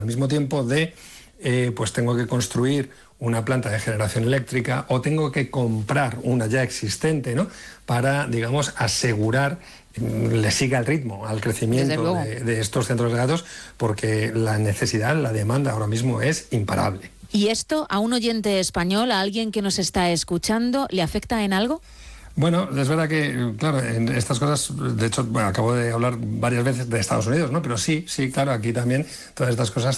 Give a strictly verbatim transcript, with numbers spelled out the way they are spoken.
Al mismo tiempo de, eh, pues tengo que construir una planta de generación eléctrica o tengo que comprar una ya existente, ¿no? Para, digamos, asegurar le siga el ritmo al crecimiento de, de estos centros de datos, porque la necesidad, la demanda ahora mismo es imparable. ¿Y esto a un oyente español, a alguien que nos está escuchando, le afecta en algo? Bueno, es verdad que, claro, en estas cosas, de hecho, bueno, acabo de hablar varias veces de Estados Unidos, ¿no? Pero sí, sí, claro, aquí también todas estas cosas